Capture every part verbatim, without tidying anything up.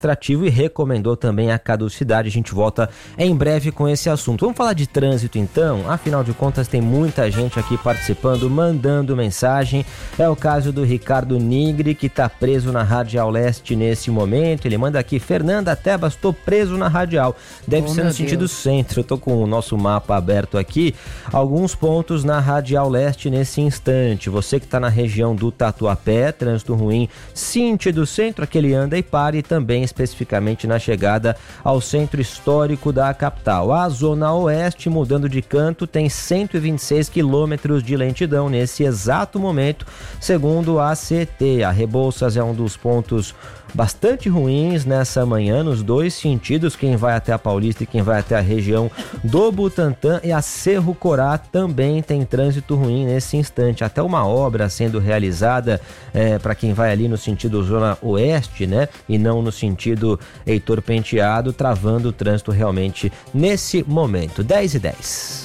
administrativo e recomendou também a caducidade. A gente volta em breve com esse assunto. Vamos falar de trânsito então? Afinal de contas, tem muita gente aqui participando, mandando mensagem. É o caso do Ricardo Nigri, que está preso na Radial Leste nesse momento. Ele manda aqui: Fernanda Tebas, estou preso na Radial. Deve oh, ser no sentido Deus. Centro. Eu tô com o nosso mapa aberto aqui. Alguns pontos na Radial Leste nesse instante. Você que está na região do Tatuapé, trânsito ruim, sentido centro, aquele anda e para, e também especificamente na chegada ao centro histórico da capital. A Zona Oeste, mudando de canto, tem cento e vinte e seis quilômetros de lentidão nesse exato momento, segundo a C T. A Rebouças é um dos pontos bastante ruins nessa manhã, nos dois sentidos, quem vai até a Paulista e quem vai até a região do Butantã, e a Cerro Corá também tem trânsito ruim nesse instante. Até uma obra sendo realizada é, para quem vai ali no sentido Zona Oeste, né, e não no sentido Heitor Penteado, travando o trânsito realmente nesse momento. dez e dez.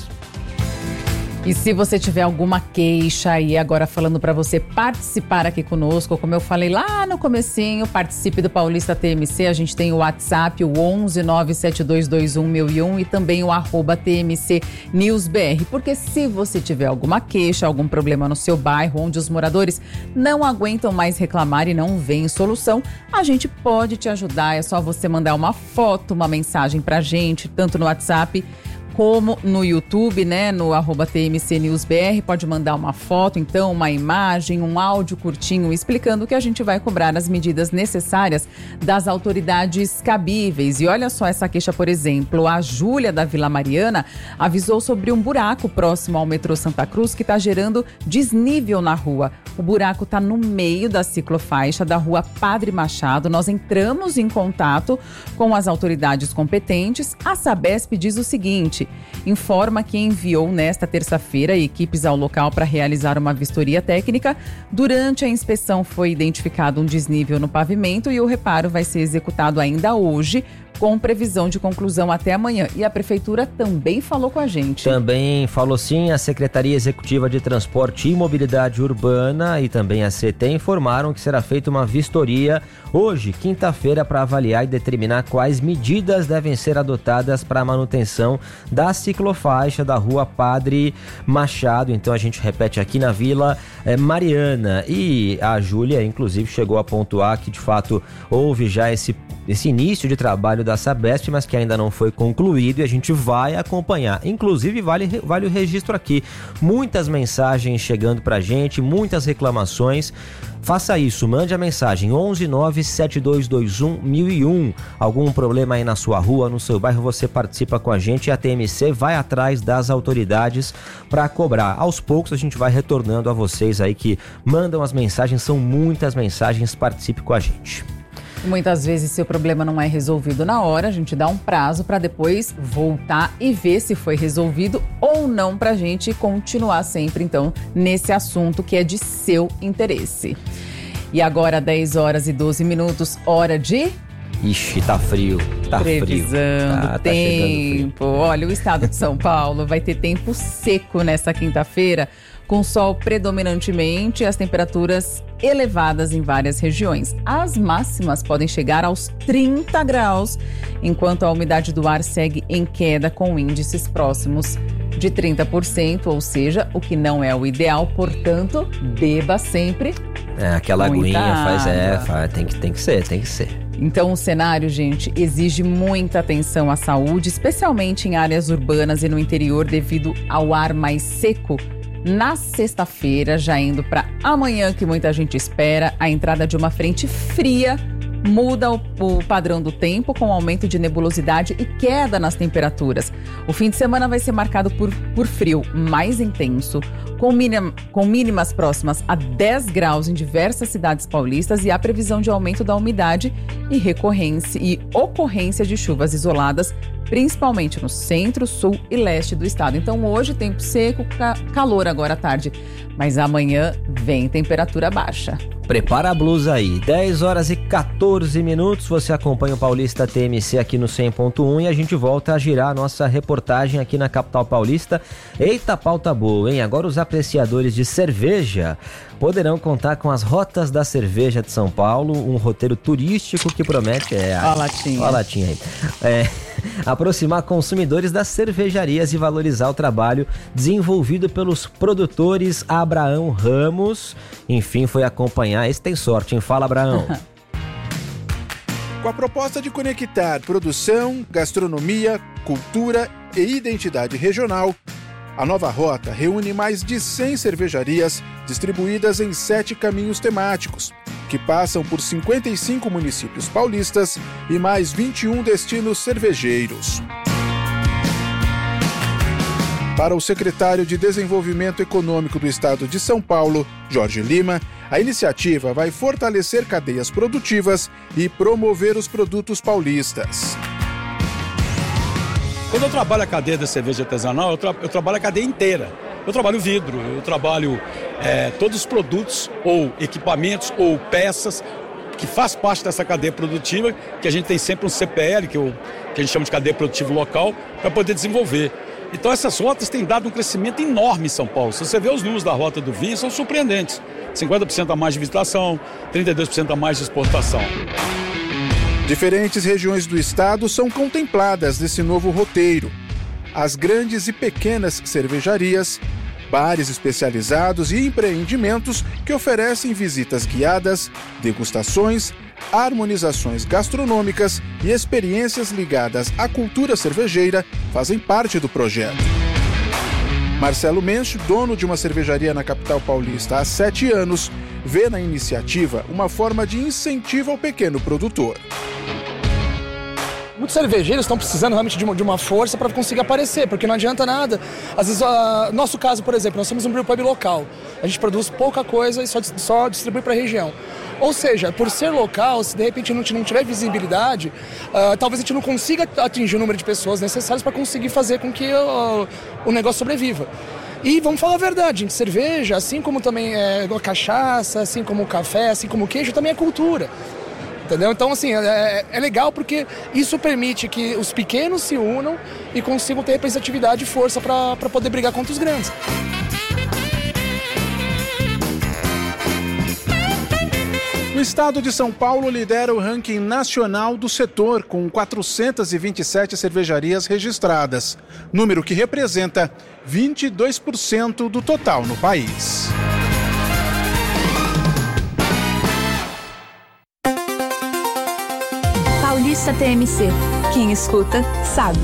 E se você tiver alguma queixa aí agora falando para você participar aqui conosco, como eu falei lá no comecinho, participe do Paulista T M C. A gente tem o WhatsApp, o onze nove sete dois dois um mil e um, e também o arroba T M C News B R. Porque se você tiver alguma queixa, algum problema no seu bairro, onde os moradores não aguentam mais reclamar e não veem solução, a gente pode te ajudar. É só você mandar uma foto, uma mensagem pra gente, tanto no WhatsApp como no YouTube, né, no arroba T M C News B R. Pode mandar uma foto, então, uma imagem, um áudio curtinho explicando que a gente vai cobrar as medidas necessárias das autoridades cabíveis. E olha só essa queixa, por exemplo, a Júlia da Vila Mariana avisou sobre um buraco próximo ao metrô Santa Cruz que está gerando desnível na rua. O buraco está no meio da ciclofaixa da rua Padre Machado. Nós entramos em contato com as autoridades competentes. A Sabesp diz o seguinte: informa que enviou nesta terça-feira equipes ao local para realizar uma vistoria técnica. Durante a inspeção foi identificado um desnível no pavimento e o reparo vai ser executado ainda hoje, com previsão de conclusão até amanhã. E a Prefeitura também falou com a gente. Também falou sim, a Secretaria Executiva de Transporte e Mobilidade Urbana e também a C T informaram que será feita uma vistoria hoje, quinta-feira, para avaliar e determinar quais medidas devem ser adotadas para a manutenção da ciclofaixa da rua Padre Machado. Então a gente repete aqui na Vila é, Mariana. E a Júlia, inclusive, chegou a pontuar que de fato houve já esse esse início de trabalho da Sabesp, mas que ainda não foi concluído, e a gente vai acompanhar. Inclusive, vale, vale o registro aqui. Muitas mensagens chegando pra gente, muitas reclamações. Faça isso, mande a mensagem onze nove sete dois dois um mil e um. Algum problema aí na sua rua, no seu bairro, você participa com a gente e a T M C vai atrás das autoridades para cobrar. Aos poucos a gente vai retornando a vocês aí que mandam as mensagens, são muitas mensagens, participe com a gente. Muitas vezes, se o problema não é resolvido na hora, a gente dá um prazo para depois voltar e ver se foi resolvido ou não, para a gente continuar sempre, então, nesse assunto que é de seu interesse. E agora, dez horas e doze minutos, hora de... Ixi, tá frio, tá Previsão frio. do tá, tempo. Tá Olha, o estado de São Paulo vai ter tempo seco nessa quinta-feira, com sol predominantemente e as temperaturas elevadas em várias regiões. As máximas podem chegar aos trinta graus, enquanto a umidade do ar segue em queda com índices próximos de trinta por cento, ou seja, o que não é o ideal, portanto, beba sempre. É, aquela aguinha faz, é, faz, tem, que, tem que ser, tem que ser. Então o cenário, gente, exige muita atenção à saúde, especialmente em áreas urbanas e no interior, devido ao ar mais seco. Na sexta-feira, já indo para amanhã, que muita gente espera, a entrada de uma frente fria muda o, o padrão do tempo, com aumento de nebulosidade e queda nas temperaturas. O fim de semana vai ser marcado por, por frio mais intenso, com, minim, com mínimas próximas a dez graus em diversas cidades paulistas, e a previsão de aumento da umidade e recorrência e ocorrência de chuvas isoladas, principalmente no centro, sul e leste do estado. Então hoje tempo seco, ca- calor agora à tarde, mas amanhã vem temperatura baixa. Prepara a blusa aí. dez horas e quatorze minutos, você acompanha o Paulista T M C aqui no cem ponto um e a gente volta a girar a nossa reportagem aqui na capital paulista. Eita, pauta boa, hein? Agora os apreciadores de cerveja poderão contar com as rotas da cerveja de São Paulo, um roteiro turístico que promete... É, Ó a latinha. Ó a latinha aí. É, aproximar consumidores das cervejarias e valorizar o trabalho desenvolvido pelos produtores Abraão Ramos. Enfim, foi acompanhar. Esse tem sorte, hein? Fala, Abraão. Com a proposta de conectar produção, gastronomia, cultura e identidade regional, a nova rota reúne mais de cem cervejarias distribuídas em sete caminhos temáticos, que passam por cinquenta e cinco municípios paulistas e mais vinte e um destinos cervejeiros. Para o secretário de Desenvolvimento Econômico do Estado de São Paulo, Jorge Lima, a iniciativa vai fortalecer cadeias produtivas e promover os produtos paulistas. Quando eu trabalho a cadeia da cerveja artesanal, eu, tra- eu trabalho a cadeia inteira. Eu trabalho vidro, eu trabalho é, todos os produtos ou equipamentos ou peças que faz parte dessa cadeia produtiva, que a gente tem sempre um C P L, que, eu, que a gente chama de cadeia produtiva local, para poder desenvolver. Então essas rotas têm dado um crescimento enorme em São Paulo. Se você vê os números da rota do vinho, são surpreendentes. cinquenta por cento a mais de visitação, trinta e dois por cento a mais de exportação. Diferentes regiões do estado são contempladas nesse novo roteiro. As grandes e pequenas cervejarias, bares especializados e empreendimentos que oferecem visitas guiadas, degustações, harmonizações gastronômicas e experiências ligadas à cultura cervejeira fazem parte do projeto. Marcelo Mensch, dono de uma cervejaria na capital paulista há sete anos, vê na iniciativa uma forma de incentivo ao pequeno produtor. Muitos cervejeiros estão precisando realmente de uma, de uma força para conseguir aparecer, porque não adianta nada. Às vezes, uh, nosso caso, por exemplo, nós somos um brewpub local. A gente produz pouca coisa e só, só distribui para a região. Ou seja, por ser local, se de repente a gente não tiver visibilidade, uh, talvez a gente não consiga atingir o número de pessoas necessárias para conseguir fazer com que uh, o negócio sobreviva. E vamos falar a verdade, gente, cerveja, assim como também é a cachaça, assim como o café, assim como o queijo, também é cultura. Entendeu? Então, assim, é, é legal porque isso permite que os pequenos se unam e consigam ter representatividade e força para poder brigar contra os grandes. O estado de São Paulo lidera o ranking nacional do setor, com quatrocentas e vinte e sete cervejarias registradas, número que representa vinte e dois por cento do total no país. Paulista T M C. Quem escuta, sabe.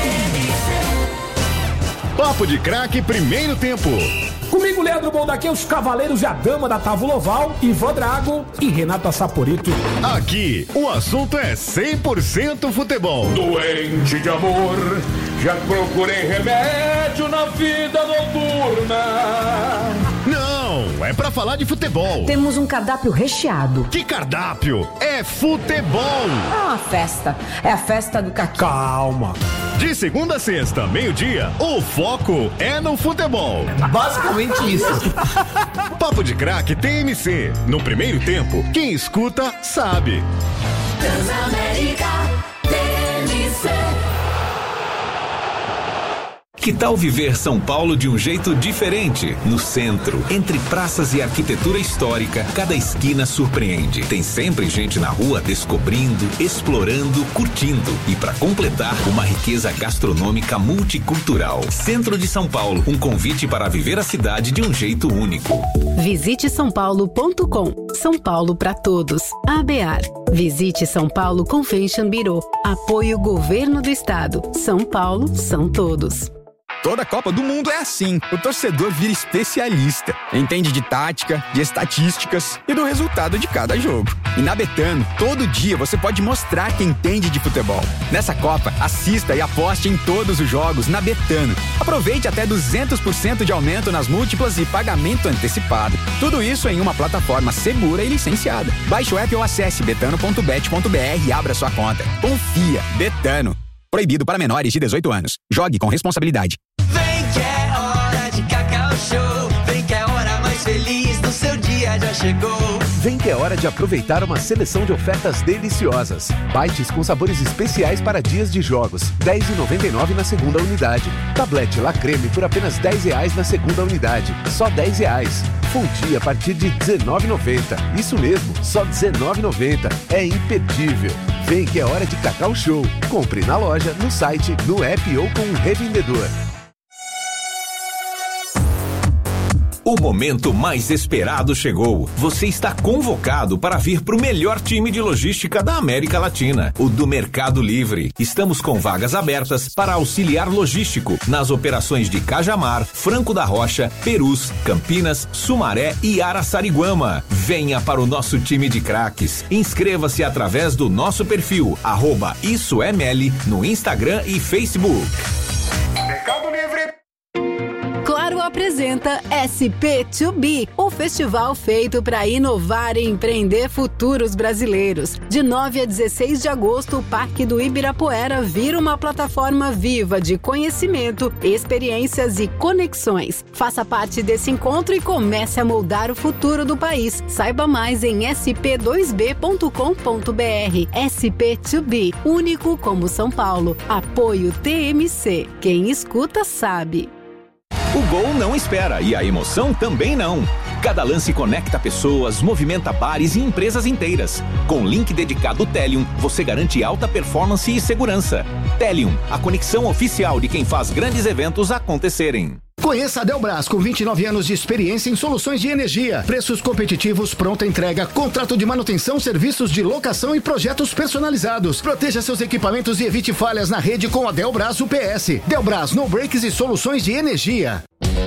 Papo de Craque, primeiro tempo. Comigo, Leandro Bondaque, os cavaleiros e a dama da Távola Oval, Ivan Drago e Renata Saporito. Aqui, o assunto é cem por cento futebol. Doente de amor, já procurei remédio na vida noturna. Não, é pra falar de futebol. Temos um cardápio recheado. Que cardápio? É futebol. É uma festa. É a festa do caqui. Calma. De segunda a sexta, meio-dia, o foco é no futebol. Basicamente isso. Papo de Craque T M C. No primeiro tempo, quem escuta, sabe. Transamérica T M C. Que tal viver São Paulo de um jeito diferente? No centro, entre praças e arquitetura histórica, cada esquina surpreende. Tem sempre gente na rua descobrindo, explorando, curtindo. E para completar, uma riqueza gastronômica multicultural. Centro de São Paulo, um convite para viver a cidade de um jeito único. Visite são paulo ponto com. São Paulo para todos. A B A R. Visite São Paulo Convention Bureau. Apoio Governo do Estado. São Paulo são todos. Toda Copa do Mundo é assim. O torcedor vira especialista. Entende de tática, de estatísticas e do resultado de cada jogo. E na Betano, todo dia você pode mostrar que entende de futebol. Nessa Copa, assista e aposte em todos os jogos na Betano. Aproveite até duzentos por cento de aumento nas múltiplas e pagamento antecipado. Tudo isso em uma plataforma segura e licenciada. Baixe o app ou acesse betano ponto bet ponto b r e abra sua conta. Confia. Betano. Proibido para menores de dezoito anos. Jogue com responsabilidade. Vem que é hora de Cacau Show. Vem que é a hora mais feliz do seu dia. América já chegou. Vem que é hora de aproveitar uma seleção de ofertas deliciosas. Bites com sabores especiais para dias de jogos. dez reais e noventa e nove centavos na segunda unidade. Tablete La Creme por apenas dez reais na segunda unidade. Só dez reais. Fonte a partir de dezenove reais e noventa centavos. Isso mesmo, só dezenove reais e noventa centavos. É imperdível. Vem que é hora de Cacau Show. Compre na loja, no site, no app ou com um revendedor. O momento mais esperado chegou. Você está convocado para vir para o melhor time de logística da América Latina, o do Mercado Livre. Estamos com vagas abertas para auxiliar logístico nas operações de Cajamar, Franco da Rocha, Perus, Campinas, Sumaré e Araçariguama. Venha para o nosso time de craques. Inscreva-se através do nosso perfil, arroba Isso é Meli, no Instagram e Facebook. Mercado Livre. Claro apresenta S P dois B, o festival feito para inovar e empreender futuros brasileiros. De nove a dezesseis de agosto, o Parque do Ibirapuera vira uma plataforma viva de conhecimento, experiências e conexões. Faça parte desse encontro e comece a moldar o futuro do país. Saiba mais em s p dois b ponto com ponto b r. S P dois B, único como São Paulo. Apoio T M C. Quem escuta sabe. O gol não espera e a emoção também não. Cada lance conecta pessoas, movimenta bares e empresas inteiras. Com link dedicado Telium, você garante alta performance e segurança. Telium, a conexão oficial de quem faz grandes eventos acontecerem. Conheça a Delbras, com vinte e nove anos de experiência em soluções de energia. Preços competitivos, pronta entrega, contrato de manutenção, serviços de locação e projetos personalizados. Proteja seus equipamentos e evite falhas na rede com a Delbras U P S. Delbras, no breaks e soluções de energia.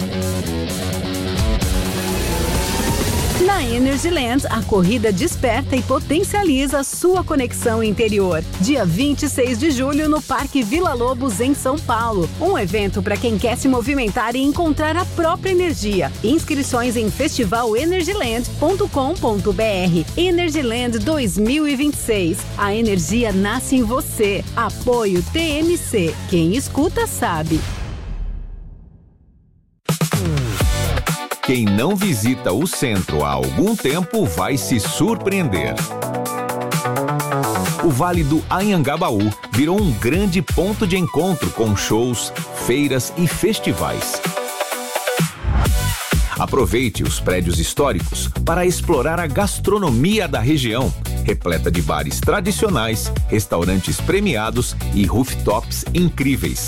Na Energyland, a corrida desperta e potencializa sua conexão interior. Dia vinte e seis de julho, no Parque Vila Lobos, em São Paulo. Um evento para quem quer se movimentar e encontrar a própria energia. Inscrições em festival energyland ponto com ponto b r. Energyland dois mil e vinte e seis. A energia nasce em você. Apoio T M C. Quem escuta sabe. Quem não visita o centro há algum tempo vai se surpreender. O Vale do Anhangabaú virou um grande ponto de encontro com shows, feiras e festivais. Aproveite os prédios históricos para explorar a gastronomia da região, repleta de bares tradicionais, restaurantes premiados e rooftops incríveis.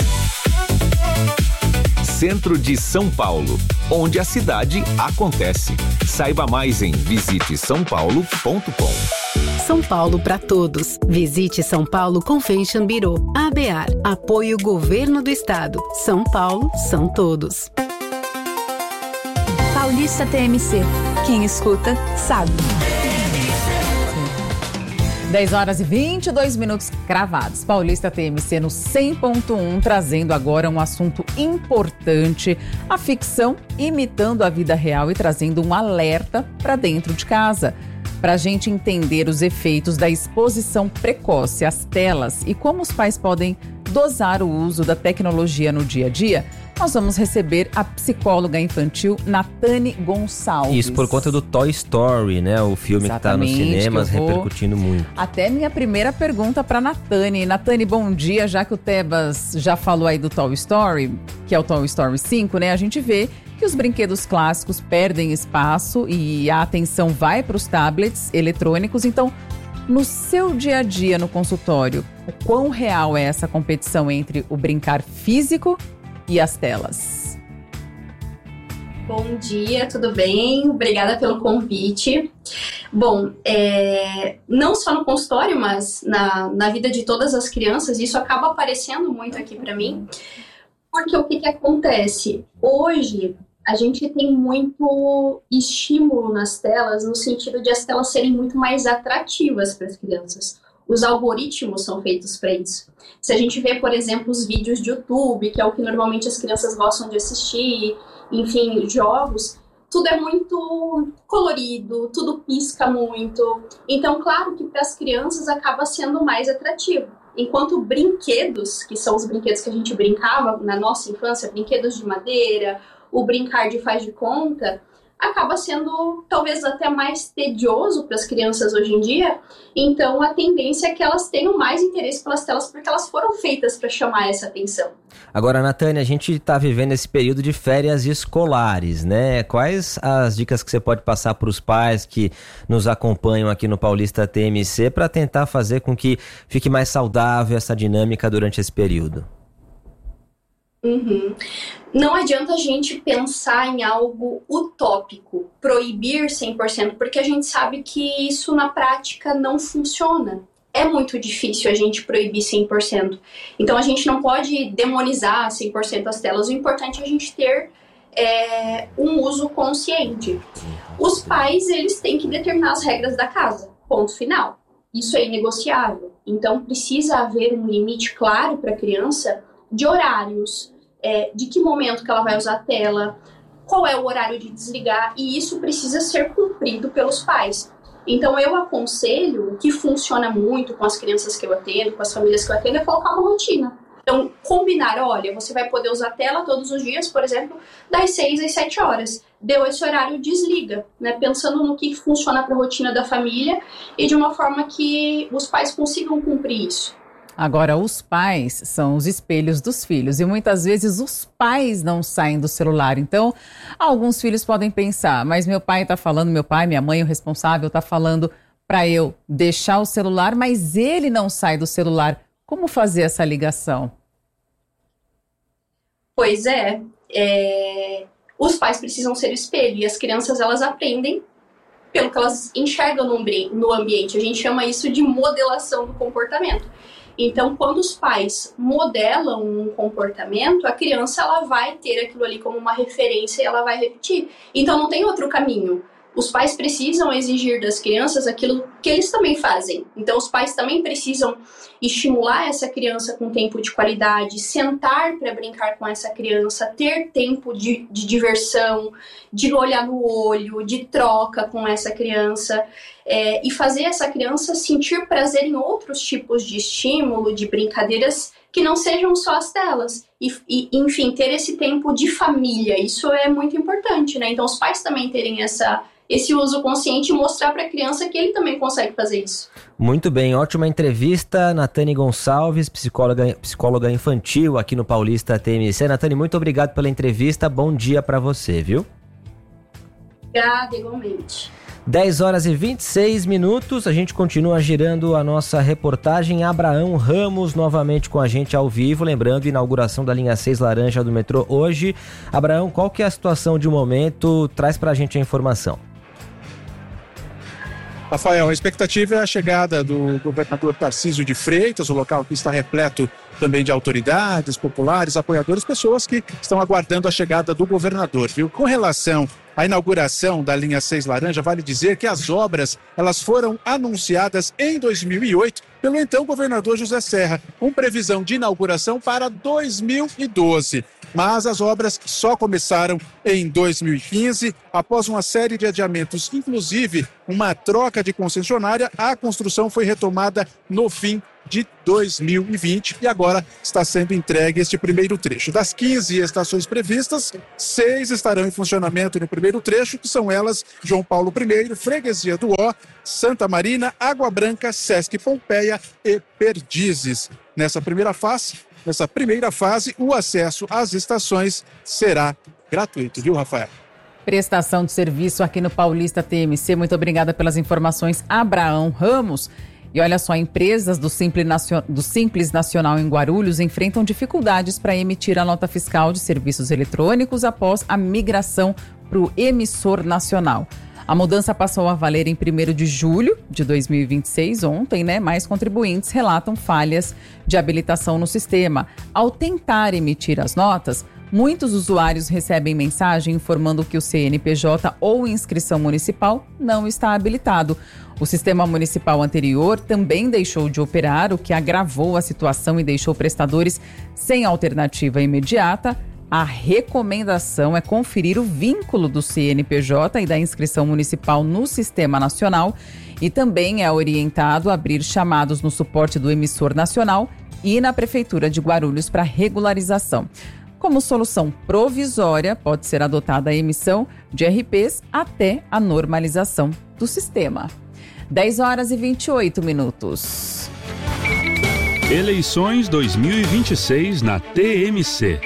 Centro de São Paulo, onde a cidade acontece. Saiba mais em visite são paulo ponto com. São Paulo para todos. Visite São Paulo Convention Bureau. A B A R. Apoio Governo do Estado. São Paulo são todos. Paulista T M C. Quem escuta sabe. dez horas e vinte e dois minutos cravados. Paulista T M C no cem ponto um, trazendo agora um assunto importante, a ficção imitando a vida real e trazendo um alerta para dentro de casa. Para a gente entender os efeitos da exposição precoce às telas e como os pais podem dosar o uso da tecnologia no dia a dia, nós vamos receber a psicóloga infantil Natane Gonçalves. Isso por conta do Toy Story, né? O filme Exatamente, que está nos cinemas repercutindo muito. Até minha primeira pergunta para Natane. Natane, bom dia. Já que o Tebas já falou aí do Toy Story, que é o Toy Story cinco, né? A gente vê que os brinquedos clássicos perdem espaço e a atenção vai para os tablets eletrônicos. Então, no seu dia a dia no consultório, o quão real é essa competição entre o brincar físico e as telas? Bom dia, tudo bem? Obrigada pelo convite. Bom, é, não só no consultório, mas na, na vida de todas as crianças, isso acaba aparecendo muito aqui para mim, porque o que, que acontece? Hoje, a gente tem muito estímulo nas telas, no sentido de as telas serem muito mais atrativas para as crianças. Os algoritmos são feitos para isso. Se a gente vê, por exemplo, os vídeos de YouTube, que é o que normalmente as crianças gostam de assistir, enfim, jogos, tudo é muito colorido, tudo pisca muito. Então, claro que para as crianças acaba sendo mais atrativo. Enquanto brinquedos, que são os brinquedos que a gente brincava na nossa infância, brinquedos de madeira, o brincar de faz de conta, acaba sendo talvez até mais tedioso para as crianças hoje em dia. Então a tendência é que elas tenham mais interesse pelas telas porque elas foram feitas para chamar essa atenção. Agora, Natânia, a gente está vivendo esse período de férias escolares, né? Quais as dicas que você pode passar para os pais que nos acompanham aqui no Paulista T M C para tentar fazer com que fique mais saudável essa dinâmica durante esse período? Uhum. Não adianta a gente pensar em algo utópico, proibir cem por cento, porque a gente sabe que isso na prática não funciona. É muito difícil a gente proibir cem por cento. Então a gente não pode demonizar cem por cento as telas. O importante é a gente ter é, um uso consciente. Os pais, eles têm que determinar as regras da casa, ponto final. Isso é inegociável. Então precisa haver um limite claro para a criança de horários, É, de que momento que ela vai usar a tela, qual é o horário de desligar, e isso precisa ser cumprido pelos pais. Então eu aconselho, o que funciona muito com as crianças que eu atendo, com as famílias que eu atendo, é colocar uma rotina. Então combinar, olha, você vai poder usar a tela todos os dias, por exemplo, das seis às sete horas. Deu esse horário, desliga, né? Pensando no que funciona para a rotina da família e de uma forma que os pais consigam cumprir isso. Agora, os pais são os espelhos dos filhos e muitas vezes os pais não saem do celular. Então, alguns filhos podem pensar, mas meu pai está falando, meu pai, minha mãe, o responsável, está falando para eu deixar o celular, mas ele não sai do celular. Como fazer essa ligação? Pois é, é... os pais precisam ser o espelho e as crianças, elas aprendem pelo que elas enxergam no ambiente. A gente chama isso de modelação do comportamento. Então, quando os pais modelam um comportamento, a criança ela vai ter aquilo ali como uma referência e ela vai repetir. Então, não tem outro caminho. Os pais precisam exigir das crianças aquilo que eles também fazem. Então, os pais também precisam estimular essa criança com tempo de qualidade, sentar para brincar com essa criança, ter tempo de, de diversão, de olhar no olho, de troca com essa criança. É, e fazer essa criança sentir prazer em outros tipos de estímulo, de brincadeiras que não sejam só as telas. E, e, enfim, ter esse tempo de família, isso é muito importante, né? Então, os pais também terem essa, esse uso consciente e mostrar para a criança que ele também consegue fazer isso. Muito bem, ótima entrevista, Natânia Gonçalves, psicóloga, psicóloga infantil aqui no Paulista T M C. Natânia, muito obrigado pela entrevista, bom dia para você, viu? Obrigada, igualmente. dez horas e vinte e seis minutos, a gente continua girando a nossa reportagem. Abraão Ramos novamente com a gente ao vivo, lembrando, inauguração da linha seis laranja do metrô hoje. Abraão, qual que é a situação de momento? Traz pra gente a informação. Rafael, a expectativa é a chegada do governador Tarcísio de Freitas, o local que está repleto também de autoridades, populares, apoiadores, pessoas que estão aguardando a chegada do governador, viu? Com relação à inauguração da linha seis laranja, vale dizer que as obras elas foram anunciadas em dois mil e oito pelo então governador José Serra, com previsão de inauguração para dois mil e doze. Mas as obras só começaram em dois mil e quinze, após uma série de adiamentos, inclusive uma troca de concessionária, a construção foi retomada no fim de dois mil e vinte e agora está sendo entregue este primeiro trecho. Das quinze estações previstas, seis estarão em funcionamento no primeiro trecho, que são elas João Paulo I, Freguesia do Ó, Santa Marina, Água Branca, Sesc Pompeia e Perdizes. Nessa primeira fase, nessa primeira fase, o acesso às estações será gratuito, viu, Rafael? Prestação de serviço aqui no Paulista T M C. Muito obrigada pelas informações, Abraão Ramos. E olha só, empresas do Simples, Nacio... do Simples Nacional em Guarulhos enfrentam dificuldades para emitir a nota fiscal de serviços eletrônicos após a migração para o emissor nacional. A mudança passou a valer em primeiro de julho de dois mil e vinte e seis, ontem, né? Mais contribuintes relatam falhas de habilitação no sistema. Ao tentar emitir as notas, muitos usuários recebem mensagem informando que o C N P J ou inscrição municipal não está habilitado. O sistema municipal anterior também deixou de operar, o que agravou a situação e deixou prestadores sem alternativa imediata. A recomendação é conferir o vínculo do C N P J e da inscrição municipal no Sistema Nacional e também é orientado a abrir chamados no suporte do emissor nacional e na Prefeitura de Guarulhos para regularização. Como solução provisória, pode ser adotada a emissão de R Ps até a normalização do sistema. dez horas e vinte e oito minutos. Eleições dois mil e vinte e seis na T M C.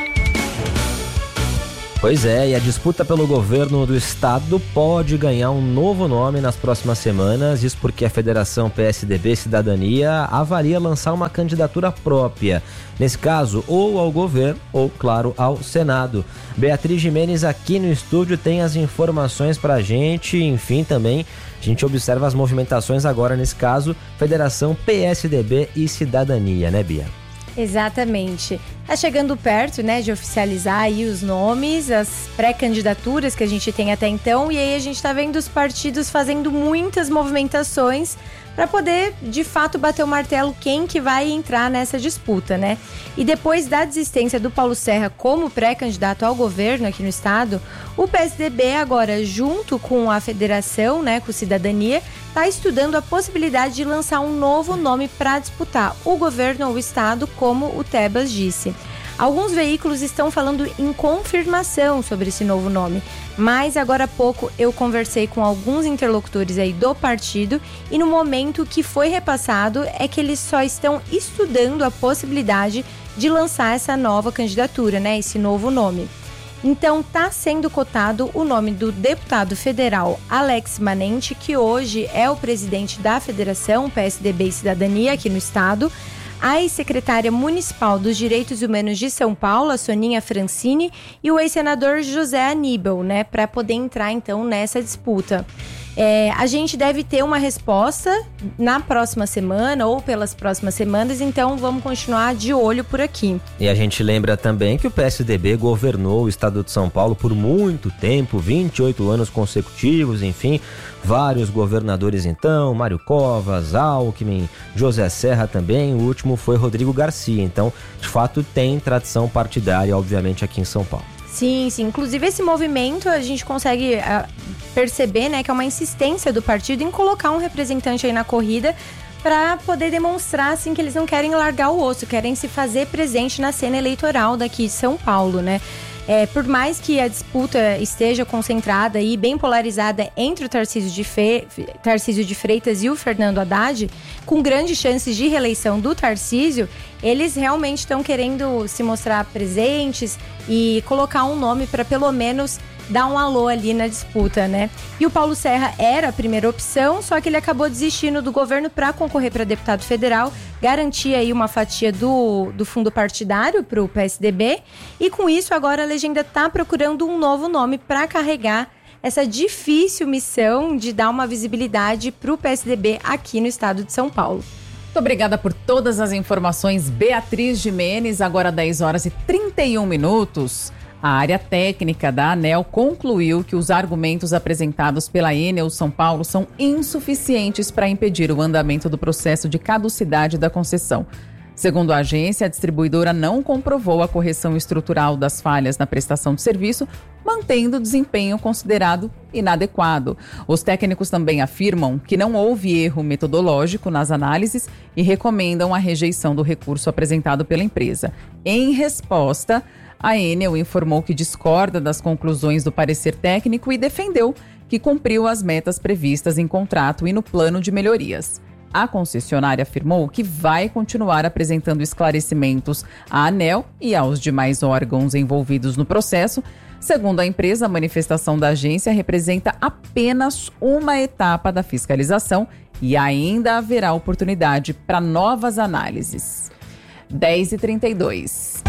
Pois é, e a disputa pelo governo do estado pode ganhar um novo nome nas próximas semanas, isso porque a Federação P S D B Cidadania avalia lançar uma candidatura própria. Nesse caso, ou ao governo, ou, claro, ao Senado. Beatriz Gimenez aqui no estúdio tem as informações pra gente, enfim, também a gente observa as movimentações agora, nesse caso, Federação P S D B e Cidadania, né, Bia? Exatamente. Tá chegando perto, né, de oficializar aí os nomes, as pré-candidaturas que a gente tem até então, e aí a gente tá vendo os partidos fazendo muitas movimentações para poder, de fato, bater o martelo quem que vai entrar nessa disputa, né? E depois da desistência do Paulo Serra como pré-candidato ao governo aqui no estado, o P S D B agora, junto com a federação, né, com Cidadania, está estudando a possibilidade de lançar um novo nome para disputar o governo ou o estado, como o Tebas disse. Alguns veículos estão falando em confirmação sobre esse novo nome, mas agora há pouco eu conversei com alguns interlocutores aí do partido e no momento que foi repassado é que eles só estão estudando a possibilidade de lançar essa nova candidatura, né, esse novo nome. Então está sendo cotado o nome do deputado federal Alex Manente, que hoje é o presidente da Federação P S D B e Cidadania aqui no estado, a ex-secretária municipal dos Direitos Humanos de São Paulo, a Soninha Francini, e o ex-senador José Aníbal, né, para poder entrar então nessa disputa. É, a gente deve ter uma resposta na próxima semana ou pelas próximas semanas, então vamos continuar de olho por aqui. E a gente lembra também que o P S D B governou o estado de São Paulo por muito tempo, vinte e oito anos consecutivos, enfim, vários governadores então, Mário Covas, Alckmin, José Serra também, o último foi Rodrigo Garcia, então de fato tem tradição partidária, obviamente, aqui em São Paulo. Sim, sim. Inclusive esse movimento a gente consegue uh, perceber, né, que é uma insistência do partido em colocar um representante aí na corrida para poder demonstrar assim, que eles não querem largar o osso, querem se fazer presente na cena eleitoral daqui de São Paulo, né? É, por mais que a disputa esteja concentrada e bem polarizada entre o Tarcísio de, Fe... Tarcísio de Freitas e o Fernando Haddad, com grandes chances de reeleição do Tarcísio, eles realmente estão querendo se mostrar presentes e colocar um nome para pelo menos dar um alô ali na disputa, né? E o Paulo Serra era a primeira opção, só que ele acabou desistindo do governo para concorrer para deputado federal, garantir aí uma fatia do, do fundo partidário para o P S D B, e com isso agora a legenda está procurando um novo nome para carregar essa difícil missão de dar uma visibilidade para o P S D B aqui no estado de São Paulo. Muito obrigada por todas as informações, Beatriz Gimenez. Agora dez horas e trinta e um minutos. A área técnica da ANEEL concluiu que os argumentos apresentados pela Enel São Paulo são insuficientes para impedir o andamento do processo de caducidade da concessão. Segundo a agência, a distribuidora não comprovou a correção estrutural das falhas na prestação de serviço, mantendo o desempenho considerado inadequado. Os técnicos também afirmam que não houve erro metodológico nas análises e recomendam a rejeição do recurso apresentado pela empresa. Em resposta, a Enel informou que discorda das conclusões do parecer técnico e defendeu que cumpriu as metas previstas em contrato e no plano de melhorias. A concessionária afirmou que vai continuar apresentando esclarecimentos à ANEEL e aos demais órgãos envolvidos no processo. Segundo a empresa, a manifestação da agência representa apenas uma etapa da fiscalização e ainda haverá oportunidade para novas análises. dez e trinta e dois.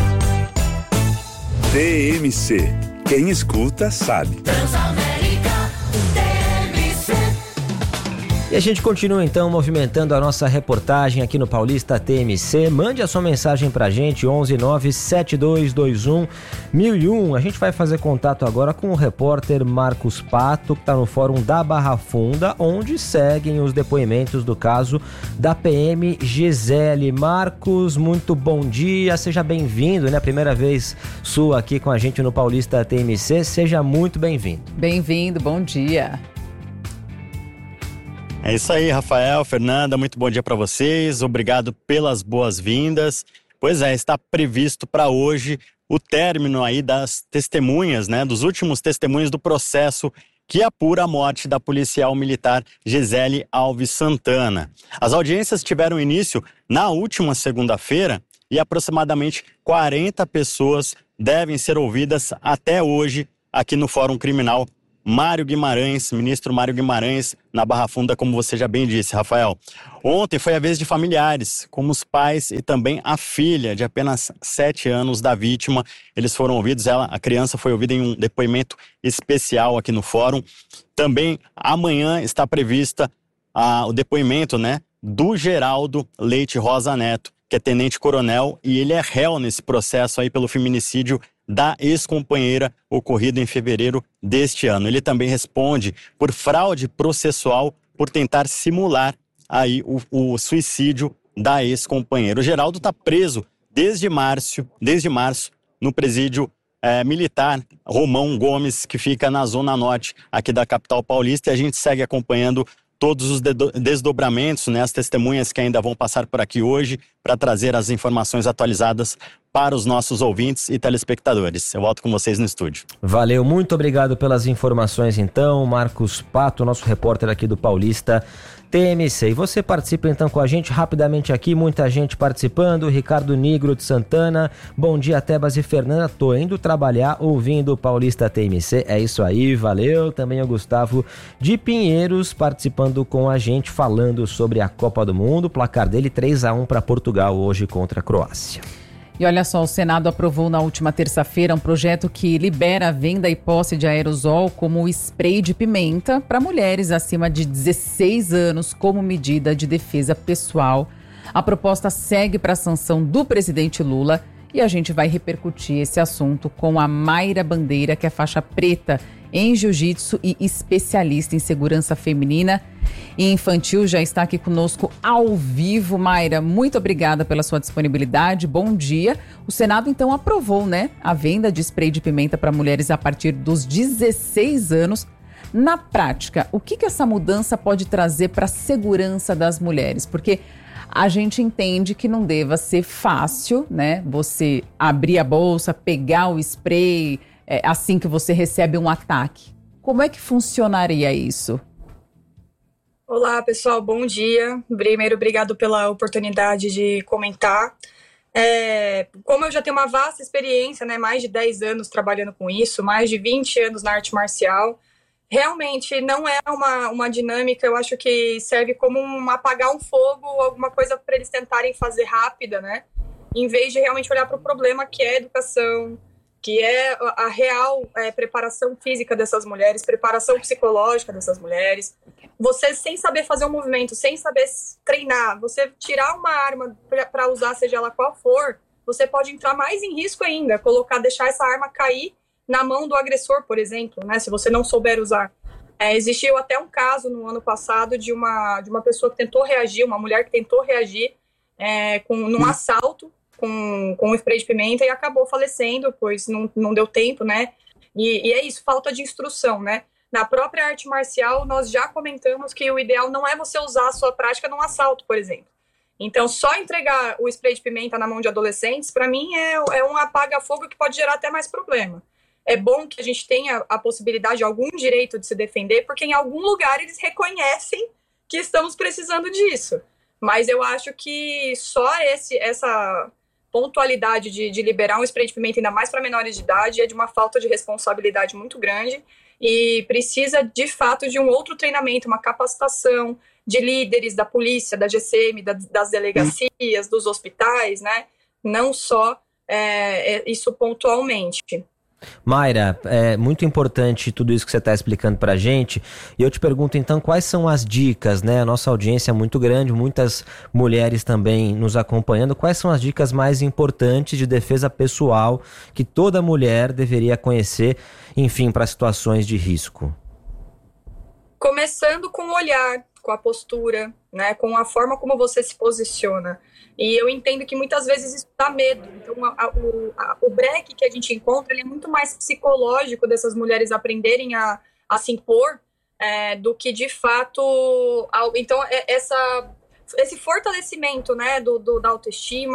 T M C. Quem escuta sabe. Transamérica T M C. E a gente continua então movimentando a nossa reportagem aqui no Paulista T M C. Mande a sua mensagem pra gente, onze nove sete dois dois um zero zero um. A gente vai fazer contato agora com o repórter Marcos Pato, que está no Fórum da Barra Funda, onde seguem os depoimentos do caso da P M Gisele. Marcos, muito bom dia, seja bem-vindo, né? Primeira vez sua aqui com a gente no Paulista T M C, seja muito bem-vindo. Bem-vindo, bom dia. É isso aí, Rafael, Fernanda, muito bom dia para vocês, obrigado pelas boas-vindas. Pois é, está previsto para hoje o término aí das testemunhas, né, dos últimos testemunhos do processo que apura a morte da policial militar Gisele Alves Santana. As audiências tiveram início na última segunda-feira e aproximadamente quarenta pessoas devem ser ouvidas até hoje aqui no Fórum Criminal Mário Guimarães, ministro Mário Guimarães, na Barra Funda, como você já bem disse, Rafael. Ontem foi a vez de familiares, como os pais e também a filha de apenas sete anos da vítima. Eles foram ouvidos, ela, a criança foi ouvida em um depoimento especial aqui no Fórum. Também amanhã está prevista ah, o depoimento, né, do Geraldo Leite Rosa Neto, que é tenente-coronel, e ele é réu nesse processo aí pelo feminicídio da ex-companheira ocorrido em fevereiro deste ano. Ele também responde por fraude processual por tentar simular aí o, o suicídio da ex-companheira. O Geraldo está preso desde março, desde março no presídio é, militar Romão Gomes, que fica na zona norte aqui da capital paulista, e a gente segue acompanhando todos os desdobramentos, né, as testemunhas que ainda vão passar por aqui hoje para trazer as informações atualizadas para os nossos ouvintes e telespectadores. Eu volto com vocês no estúdio. Valeu, muito obrigado pelas informações então, Marcos Pato, nosso repórter aqui do Paulista T M C. E você participa então com a gente rapidamente aqui, muita gente participando. Ricardo Nigro de Santana, bom dia Tebas e Fernanda, tô indo trabalhar ouvindo o Paulista T M C, é isso aí, valeu. Também o Gustavo de Pinheiros participando com a gente, falando sobre a Copa do Mundo, placar dele três a um para Portugal hoje contra a Croácia. E olha só, o Senado aprovou na última terça-feira um projeto que libera a venda e posse de aerosol como spray de pimenta para mulheres acima de dezesseis anos como medida de defesa pessoal. A proposta segue para a sanção do presidente Lula e a gente vai repercutir esse assunto com a Mayra Bandeira, que é faixa preta em jiu-jitsu e especialista em segurança feminina e infantil, já está aqui conosco ao vivo. Mayra, muito obrigada pela sua disponibilidade, bom dia. O Senado então aprovou, né, a venda de spray de pimenta para mulheres a partir dos dezesseis anos. Na prática, o que, que essa mudança pode trazer para a segurança das mulheres? Porque a gente entende que não deva ser fácil, né, você abrir a bolsa, pegar o spray é, assim que você recebe um ataque. Como é que funcionaria isso? Olá, pessoal, bom dia. Primeiro, obrigado pela oportunidade de comentar. É, como eu já tenho uma vasta experiência, né, mais de dez anos trabalhando com isso, mais de vinte anos na arte marcial, realmente não é uma, uma dinâmica, eu acho que serve como um apagar um fogo, alguma coisa para eles tentarem fazer rápida, né? Em vez de realmente olhar para o problema que é a educação, que é a real é, preparação física dessas mulheres, preparação psicológica dessas mulheres. Você, sem saber fazer um movimento, sem saber treinar, você tirar uma arma para usar, seja ela qual for, você pode entrar mais em risco ainda, colocar, deixar essa arma cair na mão do agressor, por exemplo, né, se você não souber usar. É, existiu até um caso no ano passado de uma, de uma pessoa que tentou reagir, uma mulher que tentou reagir é, com, num assalto, com, com um spray de pimenta e acabou falecendo, pois não, não deu tempo, né? E, e é isso, falta de instrução, né? Na própria arte marcial, nós já comentamos que o ideal não é você usar a sua prática num assalto, por exemplo. Então, só entregar o spray de pimenta na mão de adolescentes, para mim, é, é um apaga-fogo que pode gerar até mais problema. É bom que a gente tenha a possibilidade, algum direito de se defender, porque em algum lugar eles reconhecem que estamos precisando disso. Mas eu acho que só esse, essa pontualidade de, de liberar um spray de pimenta, ainda mais para menores de idade, é de uma falta de responsabilidade muito grande e precisa, de fato, de um outro treinamento, uma capacitação de líderes da polícia, da G C M, da, das delegacias, dos hospitais, né? Não só é, é, isso pontualmente. Mayra, é muito importante tudo isso que você está explicando para a gente, e eu te pergunto então quais são as dicas, né? A nossa audiência é muito grande, muitas mulheres também nos acompanhando. Quais são as dicas mais importantes de defesa pessoal que toda mulher deveria conhecer, enfim, para situações de risco? Começando com o olhar, com a postura, né? Com a forma como você se posiciona. E eu entendo que muitas vezes isso dá medo. Então, a, a, o, a, o breque que a gente encontra, ele é muito mais psicológico dessas mulheres aprenderem a, a se impor é, do que, de fato... A, então, é, essa, esse fortalecimento, né, do, do, da autoestima,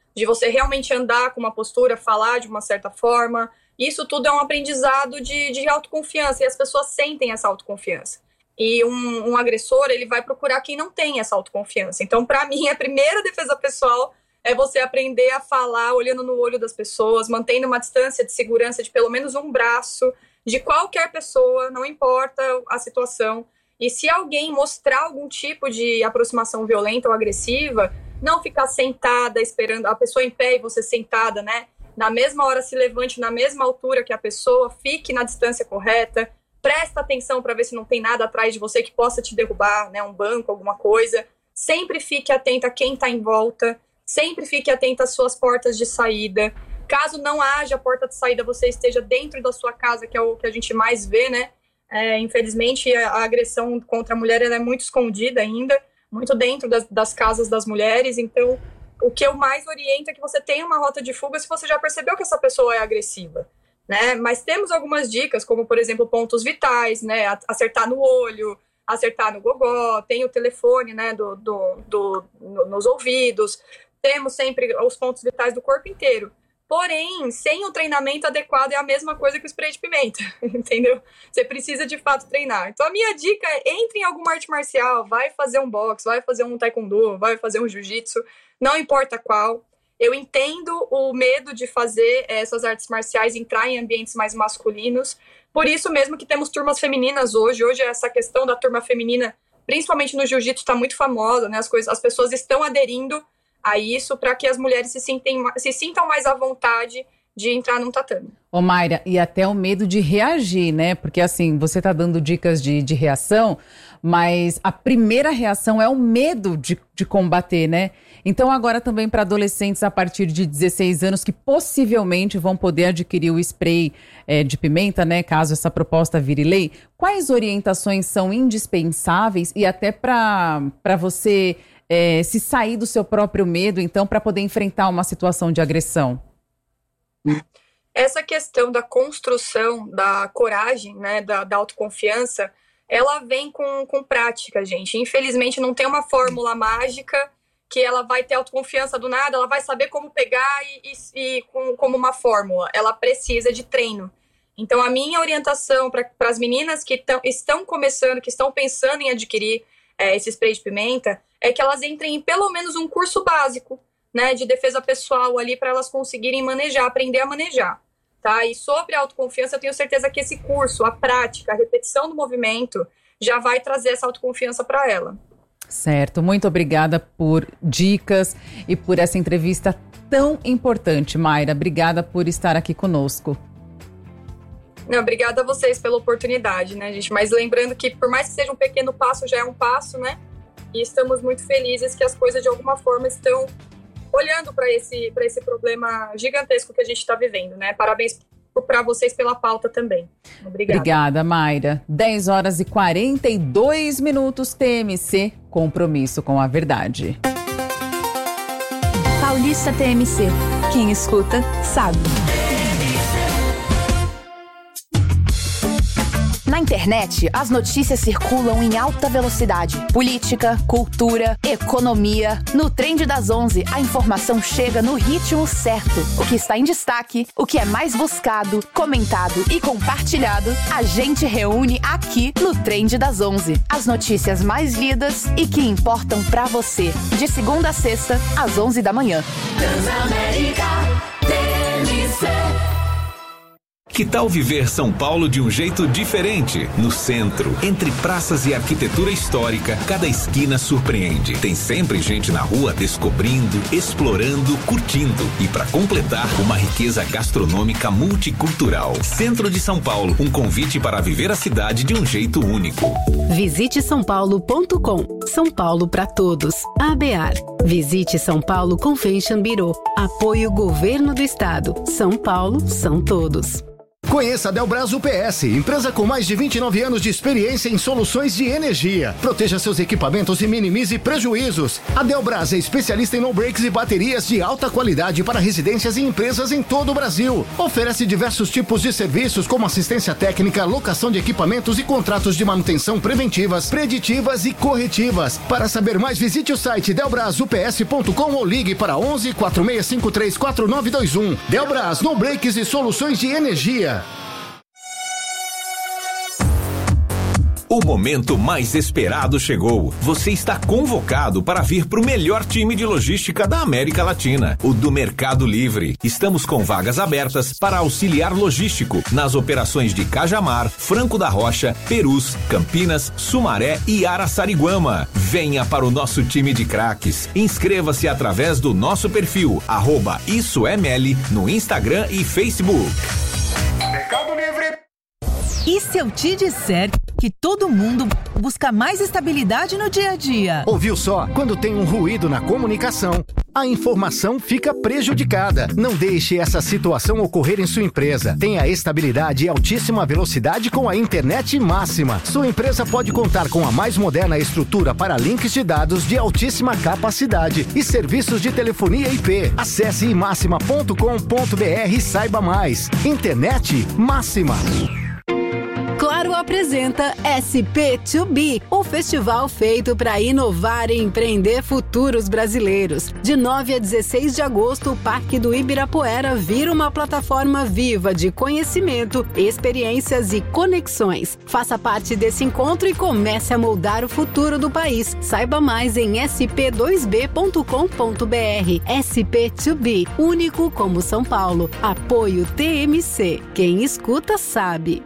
de você realmente andar com uma postura, falar de uma certa forma. Isso tudo é um aprendizado de, de autoconfiança, e as pessoas sentem essa autoconfiança. E um, um agressor, ele vai procurar quem não tem essa autoconfiança. Então, para mim, a primeira defesa pessoal é você aprender a falar olhando no olho das pessoas, mantendo uma distância de segurança de pelo menos um braço de qualquer pessoa, não importa a situação. E se alguém mostrar algum tipo de aproximação violenta ou agressiva, não ficar sentada esperando a pessoa em pé e você sentada, né? Na mesma hora se levante, na mesma altura que a pessoa, fique na distância correta, presta atenção para ver se não tem nada atrás de você que possa te derrubar, né? Um banco, alguma coisa. Sempre fique atenta a quem está em volta, sempre fique atenta às suas portas de saída. Caso não haja porta de saída, você esteja dentro da sua casa, que é o que a gente mais vê, né? É, infelizmente, a, a agressão contra a mulher ela é muito escondida ainda, muito dentro das, das casas das mulheres. Então, o que eu mais oriento é que você tenha uma rota de fuga se você já percebeu que essa pessoa é agressiva, né? Mas temos algumas dicas, como, por exemplo, pontos vitais, né? Acertar no olho, acertar no gogó, tem o telefone, né? do, do, do, no, nos ouvidos, temos sempre os pontos vitais do corpo inteiro. Porém, sem o treinamento adequado é a mesma coisa que o spray de pimenta, entendeu? Você precisa de fato treinar. Então a minha dica é, entre em alguma arte marcial, vai fazer um boxe, vai fazer um taekwondo, vai fazer um jiu-jitsu, não importa qual. Eu entendo o medo de fazer essas artes marciais, entrar em ambientes mais masculinos, por isso mesmo que temos turmas femininas hoje. Hoje essa questão da turma feminina, principalmente no jiu-jitsu, está muito famosa, né? As, coisas, as pessoas estão aderindo a isso para que as mulheres se, sintem, se sintam mais à vontade de entrar num tatame. Ô Mayra, e até o medo de reagir, né? Porque assim, você tá dando dicas de, de reação, mas a primeira reação é o medo de, de combater, né? Então agora também para adolescentes a partir de dezesseis anos que possivelmente vão poder adquirir o spray é, de pimenta, né? Caso essa proposta vire lei, quais orientações são indispensáveis e até para para você É, se sair do seu próprio medo, então, para poder enfrentar uma situação de agressão? Essa questão da construção, da coragem, né, da, da autoconfiança, ela vem com, com prática, gente. Infelizmente, não tem uma fórmula mágica que ela vai ter autoconfiança do nada, ela vai saber como pegar e, e, e com, como uma fórmula. Ela precisa de treino. Então, a minha orientação para as meninas que tão, estão começando, que estão pensando em adquirir é, esse spray de pimenta, é que elas entrem em pelo menos um curso básico, né, de defesa pessoal ali para elas conseguirem manejar, aprender a manejar, tá? E sobre a autoconfiança, eu tenho certeza que esse curso, a prática, a repetição do movimento, já vai trazer essa autoconfiança para ela. Certo, muito obrigada por dicas e por essa entrevista tão importante, Mayra. Obrigada por estar aqui conosco. Não, obrigada a vocês pela oportunidade, né, gente? Mas lembrando que por mais que seja um pequeno passo, já é um passo, né? E estamos muito felizes que as coisas de alguma forma estão olhando para esse, para esse problema gigantesco que a gente está vivendo, né? Parabéns para vocês pela pauta também. Obrigada. Obrigada, Mayra. dez horas e quarenta e dois minutos, T M C, compromisso com a verdade. Paulista T M C. Quem escuta, sabe. Na internet, as notícias circulam em alta velocidade. Política, cultura, economia. No Trend das onze, a informação chega no ritmo certo. O que está em destaque, o que é mais buscado, comentado e compartilhado, a gente reúne aqui no Trend das onze. As notícias mais lidas e que importam pra você. De segunda a sexta, às onze da manhã. Transamérica T M C. Que tal viver São Paulo de um jeito diferente? No centro, entre praças e arquitetura histórica, cada esquina surpreende. Tem sempre gente na rua descobrindo, explorando, curtindo. E para completar, uma riqueza gastronômica multicultural. Centro de São Paulo, um convite para viver a cidade de um jeito único. Visite são paulo ponto com. São Paulo para todos. A B A R. Visite São Paulo Convention Bureau. Apoio Governo do Estado. São Paulo são todos. Conheça a Delbras U P S, empresa com mais de vinte e nove anos de experiência em soluções de energia. Proteja seus equipamentos e minimize prejuízos. A Delbras é especialista em no-breaks e baterias de alta qualidade para residências e empresas em todo o Brasil. Oferece diversos tipos de serviços como assistência técnica, locação de equipamentos e contratos de manutenção preventivas, preditivas e corretivas. Para saber mais, visite o site delbras u p s ponto com ou ligue para onze, quatro seis cinco três, quatro nove dois um. Delbras, no-breaks e soluções de energia. O momento mais esperado chegou. Você está convocado para vir para o melhor time de logística da América Latina, o do Mercado Livre. Estamos com vagas abertas para auxiliar logístico nas operações de Cajamar, Franco da Rocha, Perus, Campinas, Sumaré e Araçariguama. Venha para o nosso time de craques. Inscreva-se através do nosso perfil, arroba Isso é Meli, no Instagram e Facebook. Mercado Livre. E se eu te disser que todo mundo busca mais estabilidade no dia a dia? Ouviu só? Quando tem um ruído na comunicação, a informação fica prejudicada. Não deixe essa situação ocorrer em sua empresa. Tenha estabilidade e altíssima velocidade com a internet máxima. Sua empresa pode contar com a mais moderna estrutura para links de dados de altíssima capacidade e serviços de telefonia I P. Acesse imáxima ponto com ponto b r e saiba mais. Internet máxima. Claro apresenta S P dois B, o festival feito para inovar e empreender futuros brasileiros. De nove a dezesseis de agosto, o Parque do Ibirapuera vira uma plataforma viva de conhecimento, experiências e conexões. Faça parte desse encontro e comece a moldar o futuro do país. Saiba mais em s p dois b ponto com ponto b r. S P dois B, único como São Paulo. Apoio T M C. Quem escuta sabe.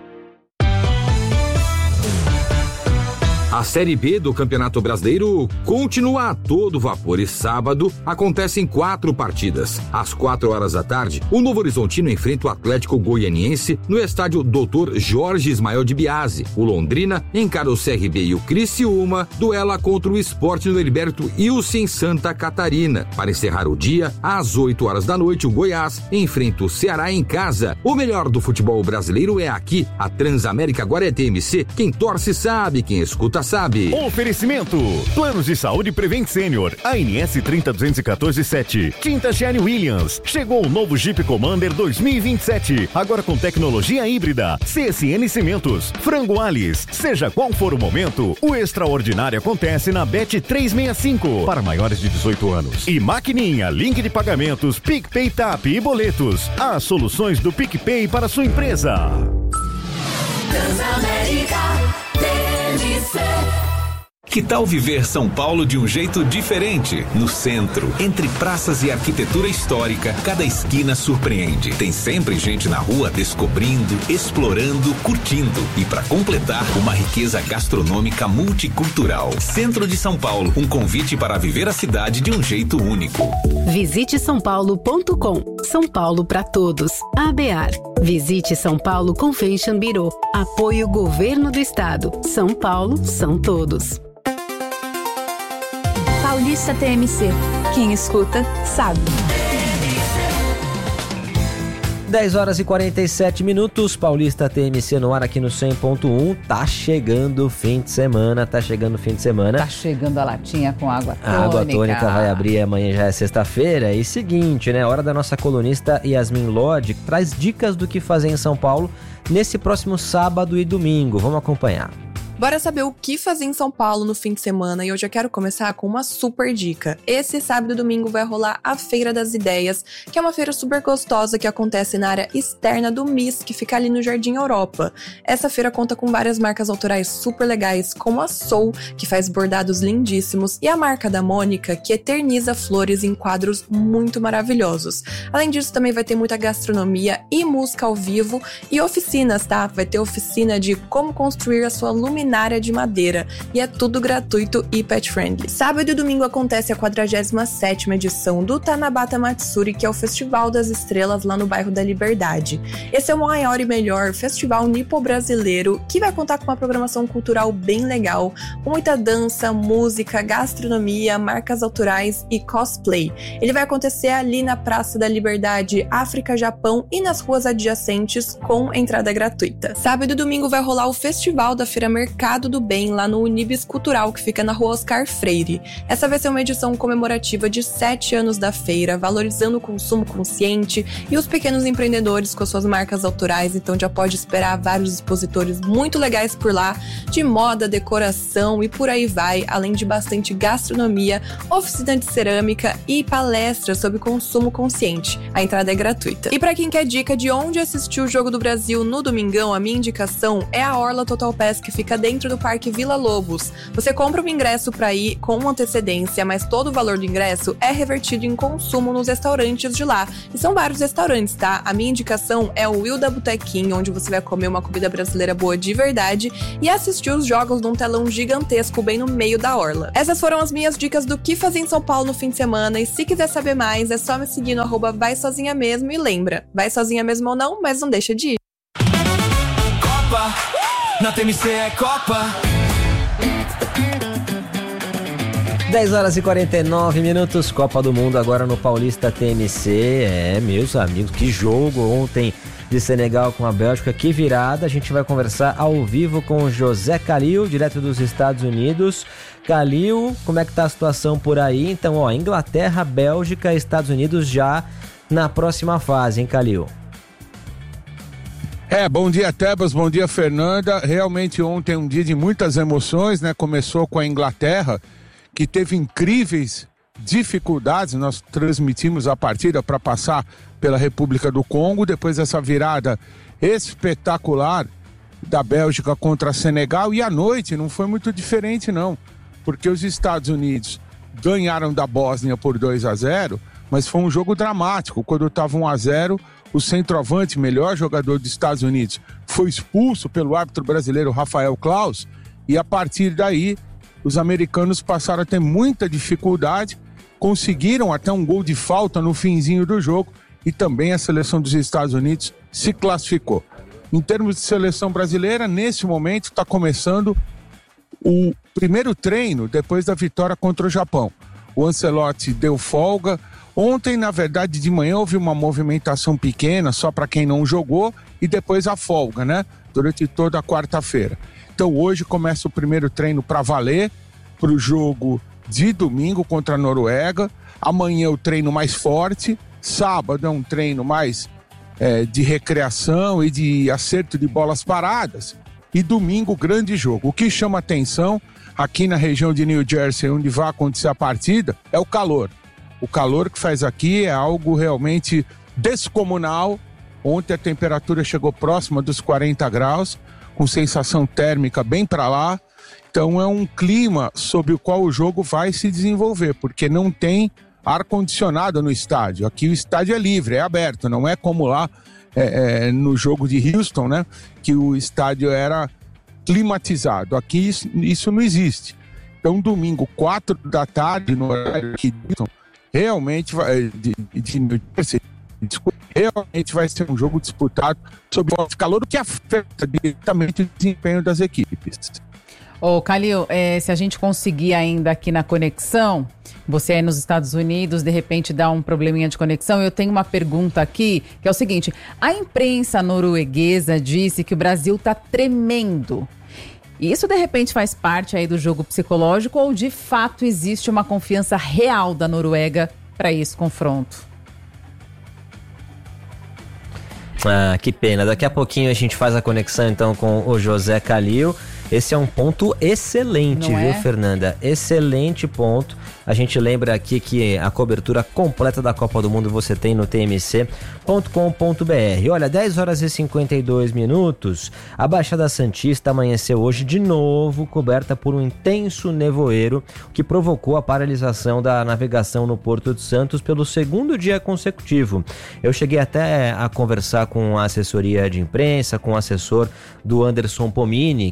A Série B do Campeonato Brasileiro continua a todo vapor e sábado acontecem quatro partidas. Às quatro horas da tarde, o Novo Horizontino enfrenta o Atlético Goianiense no estádio doutor Jorge Ismael de Biasi. O Londrina encara o C R B e o Criciúma duela contra o Sport no Heriberto Ilse em Santa Catarina. Para encerrar o dia, às oito horas da noite, o Goiás enfrenta o Ceará em casa. O melhor do futebol brasileiro é aqui. A Transamérica agora é T M C. Quem torce sabe, quem escuta sabe. Oferecimento: Planos de Saúde Prevent Senior, A N S trinta duzentos e quatorze sete. Tinta Sherry Williams. Chegou o novo Jeep Commander dois mil e vinte e sete, agora com tecnologia híbrida. C S N Cimentos. Frango Alice. Seja qual for o momento, o extraordinário acontece na Bet trezentos e sessenta e cinco para maiores de dezoito anos. E Maquininha, link de pagamentos, PicPay, Tap e boletos. As soluções do PicPay para sua empresa. Transamérica. Que tal viver São Paulo de um jeito diferente? No centro, entre praças e arquitetura histórica, cada esquina surpreende. Tem sempre gente na rua descobrindo, explorando, curtindo. E para completar, uma riqueza gastronômica multicultural. Centro de São Paulo, um convite para viver a cidade de um jeito único. Visite são paulo ponto com. São Paulo para todos. A B A R. Visite São Paulo Convention Bureau. Apoio Governo do Estado. São Paulo são todos. Paulista T M C. Quem escuta, sabe. dez horas e quarenta e sete minutos, Paulista T M C no ar aqui no cem ponto um. Tá chegando o fim de semana, tá chegando o fim de semana. Tá chegando a latinha com água tônica. A água tônica vai abrir amanhã, já é sexta-feira. E seguinte, né? Hora da nossa colunista Yasmin Lodge, que traz dicas do que fazer em São Paulo nesse próximo sábado e domingo. Vamos acompanhar. Bora saber o que fazer em São Paulo no fim de semana e eu já quero começar com uma super dica. Esse sábado e domingo vai rolar a Feira das Ideias, que é uma feira super gostosa que acontece na área externa do M I S, que fica ali no Jardim Europa. Essa feira conta com várias marcas autorais super legais, como a Soul, que faz bordados lindíssimos, e a marca da Mônica, que eterniza flores em quadros muito maravilhosos. Além disso, também vai ter muita gastronomia e música ao vivo e oficinas, tá? Vai ter oficina de como construir a sua luminária luminária de madeira e é tudo gratuito e pet friendly. Sábado e domingo acontece a quadragésima sétima edição do Tanabata Matsuri, que é o Festival das Estrelas lá no bairro da Liberdade. Esse é o maior e melhor festival nipo-brasileiro que vai contar com uma programação cultural bem legal, com muita dança, música, gastronomia, marcas autorais e cosplay. Ele vai acontecer ali na Praça da Liberdade, África, Japão e nas ruas adjacentes com entrada gratuita. Sábado e domingo vai rolar o Festival da Feira Mercado do Bem lá no Unibis Cultural, que fica na rua Oscar Freire. Essa vai ser uma edição comemorativa de sete anos da feira, valorizando o consumo consciente e os pequenos empreendedores com suas marcas autorais, então já pode esperar vários expositores muito legais por lá, de moda, decoração e por aí vai, além de bastante gastronomia, oficina de cerâmica e palestras sobre consumo consciente. A entrada é gratuita. E para quem quer dica de onde assistir o Jogo do Brasil no domingão, a minha indicação é a Orla Total Pass, que fica dentro do Parque Vila Lobos. Você compra um ingresso para ir com antecedência, mas todo o valor do ingresso é revertido em consumo nos restaurantes de lá. E são vários restaurantes, tá? A minha indicação é o Wilda Botequim, onde você vai comer uma comida brasileira boa de verdade e assistir os jogos num telão gigantesco bem no meio da orla. Essas foram as minhas dicas do que fazer em São Paulo no fim de semana, e se quiser saber mais, é só me seguir no arroba vai sozinha mesmo, e lembra, vai sozinha mesmo ou não, mas não deixa de ir. Copa, na T M C é Copa. dez horas e quarenta e nove minutos, Copa do Mundo agora no Paulista T M C. É, meus amigos, que jogo ontem de Senegal com a Bélgica, que virada. A gente vai conversar ao vivo com o José Calil, direto dos Estados Unidos. Calil, como é que tá a situação por aí? Então, ó, Inglaterra, Bélgica, Estados Unidos já na próxima fase, hein, Calil? É, bom dia, Tebas, bom dia, Fernanda. Realmente ontem um dia de muitas emoções, né? Começou com a Inglaterra, que teve incríveis dificuldades. Nós transmitimos a partida para passar pela República do Congo, depois dessa virada espetacular da Bélgica contra a Senegal, e à noite não foi muito diferente não, porque os Estados Unidos ganharam da Bósnia por dois a zero, mas foi um jogo dramático. Quando estava um a zero, o centroavante, melhor jogador dos Estados Unidos, foi expulso pelo árbitro brasileiro Rafael Claus, e a partir daí os americanos passaram a ter muita dificuldade, conseguiram até um gol de falta no finzinho do jogo, e também a seleção dos Estados Unidos se classificou. Em termos de seleção brasileira, nesse momento está começando o primeiro treino depois da vitória contra o Japão. O Ancelotti deu folga. Ontem, na verdade, de manhã houve uma movimentação pequena, só para quem não jogou, e depois a folga, né? Durante toda a quarta-feira. Então hoje começa o primeiro treino para valer, para o jogo de domingo contra a Noruega. Amanhã o treino mais forte. Sábado é um treino mais é, de recreação e de acerto de bolas paradas. E domingo, grande jogo. O que chama atenção aqui na região de New Jersey, onde vai acontecer a partida, é o calor. O calor que faz aqui é algo realmente descomunal. Ontem a temperatura chegou próxima dos quarenta graus, com sensação térmica bem para lá. Então é um clima sob o qual o jogo vai se desenvolver, porque não tem ar-condicionado no estádio. Aqui o estádio é livre, é aberto, não é como lá é, é, no jogo de Houston, né? Que o estádio era climatizado. Aqui isso, isso não existe. Então domingo, quatro da tarde, no horário aqui de Houston, realmente vai, de, de New Jersey, realmente vai ser um jogo disputado sob o calor, o que afeta diretamente o desempenho das equipes. Ô, Calil, é, se a gente conseguir ainda aqui na conexão, você aí nos Estados Unidos, de repente dá um probleminha de conexão, eu tenho uma pergunta aqui, que é o seguinte: a imprensa norueguesa disse que o Brasil tá tremendo. Isso de repente faz parte aí do jogo psicológico, ou de fato existe uma confiança real da Noruega para esse confronto? Ah, que pena. Daqui a pouquinho a gente faz a conexão então com o José Calil. Esse é um ponto excelente, Não viu, é? Fernanda? Excelente ponto. A gente lembra aqui que a cobertura completa da Copa do Mundo você tem no t m c ponto com ponto b r. Olha, dez horas e cinquenta e dois minutos. A Baixada Santista amanheceu hoje de novo coberta por um intenso nevoeiro que provocou a paralisação da navegação no Porto de Santos pelo segundo dia consecutivo. Eu cheguei até a conversar com a assessoria de imprensa, com o assessor do Anderson Pomini, que é o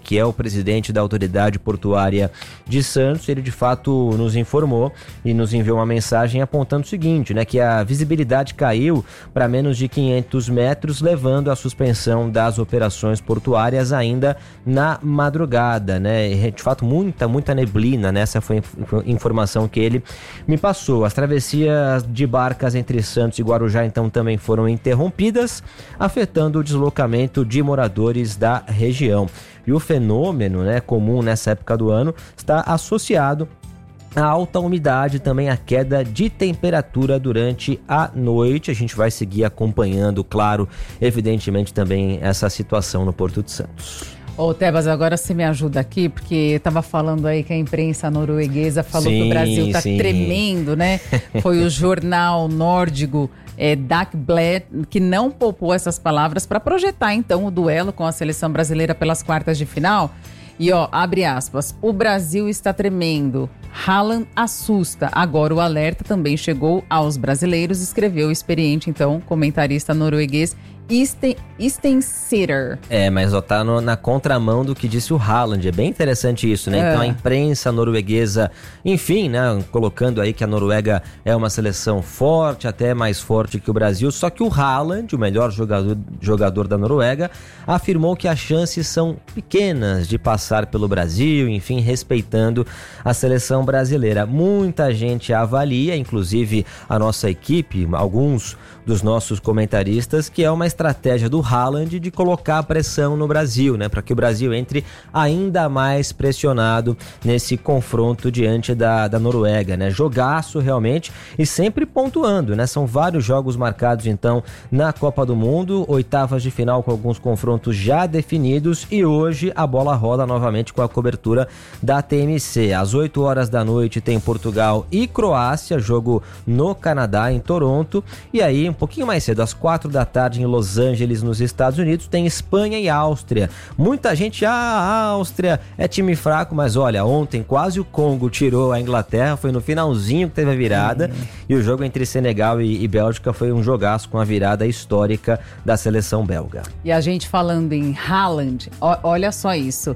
presidente da Autoridade Portuária de Santos. Ele de fato nos informou e nos enviou uma mensagem apontando o seguinte, né, que a visibilidade caiu para menos de quinhentos metros, levando à suspensão das operações portuárias ainda na madrugada, né? De fato, muita, muita neblina, né? Essa foi a informação que ele me passou. As travessias de barcas entre Santos e Guarujá, então, também foram interrompidas, afetando o deslocamento de moradores da região. E o fenômeno, né, comum nessa época do ano está associado a alta umidade, também a queda de temperatura durante a noite. A gente vai seguir acompanhando, claro, evidentemente também essa situação no Porto de Santos. Ô, Tebas, agora você me ajuda aqui, porque estava falando aí que a imprensa norueguesa falou sim, que o Brasil está sim. tremendo, né? Foi o jornal nórdico é, Dagbladet que não poupou essas palavras para projetar, então, o duelo com a seleção brasileira pelas quartas de final. E ó, abre aspas, o Brasil está tremendo, Haaland assusta, agora o alerta também chegou aos brasileiros, escreveu o experiente, então, comentarista norueguês Sten, Stensitter. É, mas ó, tá no, na contramão do que disse o Haaland, é bem interessante isso, né? É. Então a imprensa norueguesa, enfim, né, colocando aí que a Noruega é uma seleção forte, até mais forte que o Brasil, só que o Haaland, o melhor jogador, jogador da Noruega, afirmou que as chances são pequenas de passar pelo Brasil, enfim, respeitando a seleção brasileira. Muita gente avalia, inclusive a nossa equipe, alguns dos nossos comentaristas, que é uma estratégia do Haaland de colocar a pressão no Brasil, né, para que o Brasil entre ainda mais pressionado nesse confronto diante da, da Noruega, né, jogaço realmente e sempre pontuando, né, são vários jogos marcados então na Copa do Mundo, oitavas de final com alguns confrontos já definidos e hoje a bola rola novamente com a cobertura da T M C. Às oito horas da noite tem Portugal e Croácia, jogo no Canadá, em Toronto, e aí um pouquinho mais cedo, às quatro da tarde em Los Angeles, nos Estados Unidos, tem Espanha e Áustria. Muita gente, ah, a Áustria é time fraco, mas olha, ontem quase o Congo tirou a Inglaterra, foi no finalzinho que teve a virada, uhum. E o jogo entre Senegal e, e Bélgica foi um jogaço com a virada histórica da seleção belga. E a gente falando em Haaland, ó, olha só isso,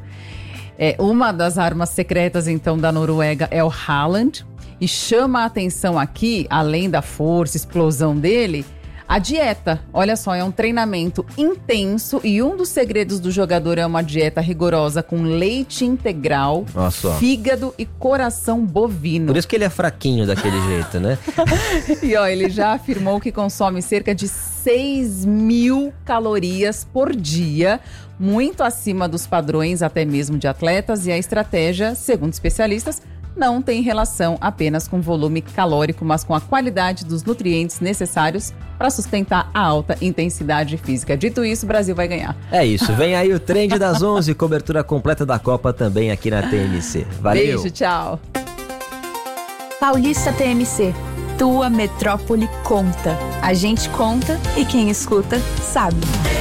é, uma das armas secretas então da Noruega é o Haaland, e chama a atenção aqui, além da força, explosão dele, a dieta. Olha só, é um treinamento intenso e um dos segredos do jogador é uma dieta rigorosa com leite integral, Nossa. fígado e coração bovino. Por isso que ele é fraquinho daquele jeito, né? E ó, ele já afirmou que consome cerca de seis mil calorias por dia, muito acima dos padrões até mesmo de atletas, e a estratégia, segundo especialistas, não tem relação apenas com o volume calórico, mas com a qualidade dos nutrientes necessários para sustentar a alta intensidade física. Dito isso, o Brasil vai ganhar. É isso, vem aí o Trend das onze, cobertura completa da Copa também aqui na T M C. Valeu! Beijo, tchau! Paulista T M C, tua metrópole conta. A gente conta e quem escuta sabe.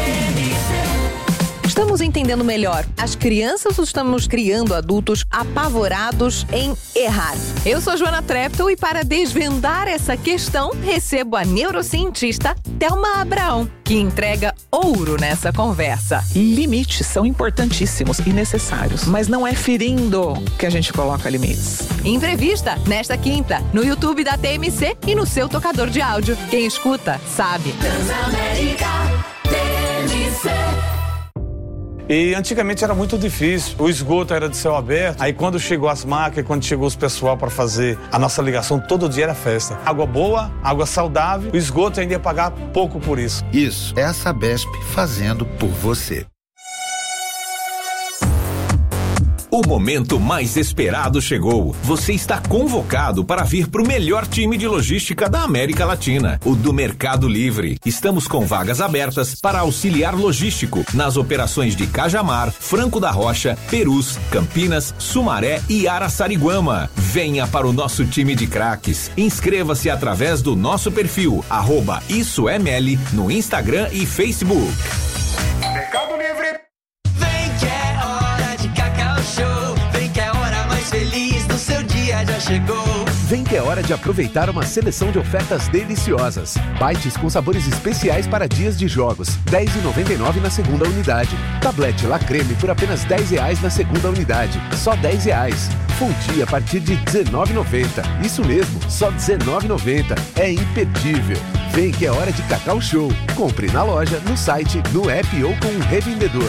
Estamos entendendo melhor as crianças ou estamos criando adultos apavorados em errar? Eu sou Joana Treptow e para desvendar essa questão, recebo a neurocientista Thelma Abraão, que entrega ouro nessa conversa. Limites são importantíssimos e necessários, mas não é ferindo que a gente coloca limites. Entrevista nesta quinta, no YouTube da T M C e no seu tocador de áudio. Quem escuta, sabe. Transamérica T M C. E antigamente era muito difícil, o esgoto era de céu aberto, aí quando chegou as máquinas, quando chegou os pessoal para fazer a nossa ligação, todo dia era festa. Água boa, água saudável, o esgoto ainda ia pagar pouco por isso. Isso é a Sabesp fazendo por você. O momento mais esperado chegou. Você está convocado para vir para o melhor time de logística da América Latina, o do Mercado Livre. Estamos com vagas abertas para auxiliar logístico nas operações de Cajamar, Franco da Rocha, Perus, Campinas, Sumaré e Araçariguama. Venha para o nosso time de craques. Inscreva-se através do nosso perfil, arroba Isso é Meli, no Instagram e Facebook. Mercado Livre. Vem que é hora de Cacau Show. Vem que é a hora mais feliz do seu dia já chegou. Vem que é hora de aproveitar uma seleção de ofertas deliciosas. Bites com sabores especiais para dias de jogos, dez reais e noventa e nove centavos na segunda unidade. Tablete La Creme por apenas dez reais na segunda unidade, só dez reais. Fonte a partir de dezenove reais e noventa centavos. Isso mesmo, só dezenove reais e noventa centavos. É imperdível. Vem que é hora de Cacau Show. Compre na loja, no site, no app ou com um revendedor.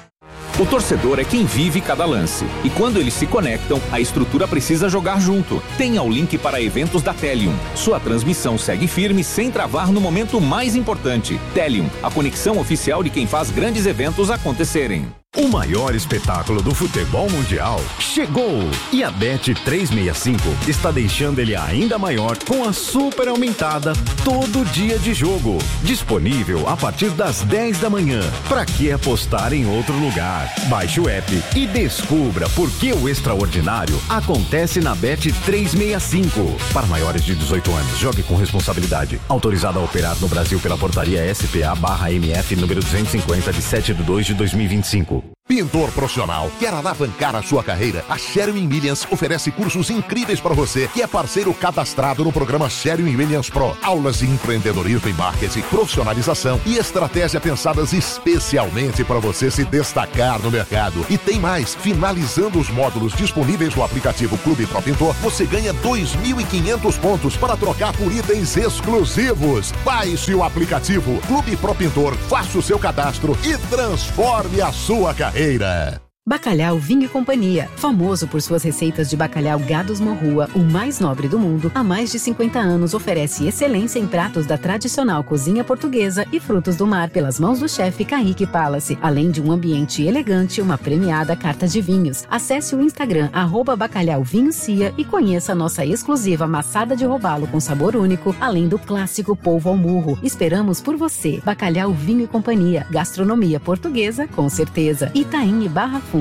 O torcedor é quem vive cada lance. E quando eles se conectam, a estrutura precisa jogar junto. Tenha o link para eventos da Telium. Sua transmissão segue firme sem travar no momento mais importante. Telium, a conexão oficial de quem faz grandes eventos acontecerem. O maior espetáculo do futebol mundial chegou! E a Bet trezentos e sessenta e cinco está deixando ele ainda maior com a super aumentada todo dia de jogo. Disponível a partir das dez da manhã. Pra que apostar em outro lugar? Baixe o app e descubra por que o extraordinário acontece na Bet trezentos e sessenta e cinco. Para maiores de dezoito anos, jogue com responsabilidade. Autorizado a operar no Brasil pela portaria S P A barra M F número duzentos e cinquenta de sete de dois de dois mil e vinte e cinco. Pintor profissional, quer alavancar a sua carreira? A Sherwin-Williams oferece cursos incríveis para você que é parceiro cadastrado no programa Sherwin-Williams Pro. Aulas de empreendedorismo e marketing, profissionalização e estratégia pensadas especialmente para você se destacar no mercado. E tem mais, finalizando os módulos disponíveis no aplicativo Clube Pro Pintor, você ganha dois mil e quinhentos pontos para trocar por itens exclusivos. Baixe o aplicativo Clube Pro Pintor, faça o seu cadastro e transforme a sua carreira. Bacalhau Vinho e Companhia, famoso por suas receitas de bacalhau Gados Morrua, o mais nobre do mundo, há mais de cinquenta anos oferece excelência em pratos da tradicional cozinha portuguesa e frutos do mar pelas mãos do chefe Kaique Palace, além de um ambiente elegante e uma premiada carta de vinhos. Acesse o Instagram arroba Bacalhau Vinho Cia e conheça a nossa exclusiva maçada de robalo com sabor único, além do clássico polvo ao murro. Esperamos por você. Bacalhau Vinho e Companhia, gastronomia portuguesa com certeza. Itaim e Barra Funda.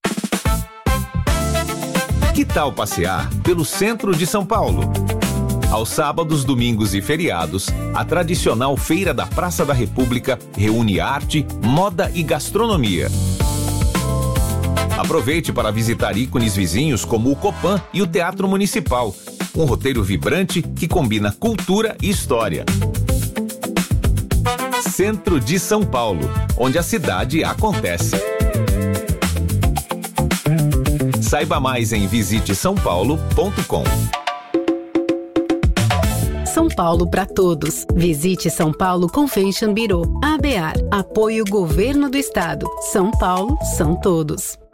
Que tal passear pelo centro de São Paulo? Aos sábados, domingos e feriados, a tradicional Feira da Praça da República reúne arte, moda e gastronomia. Aproveite para visitar ícones vizinhos como o Copan e o Teatro Municipal, um roteiro vibrante que combina cultura e história. Centro de São Paulo, onde a cidade acontece. Saiba mais em visite são paulo ponto com. São Paulo para todos. Visite São Paulo Convention Bureau. A B A R. Apoio Governo do Estado. São Paulo são todos.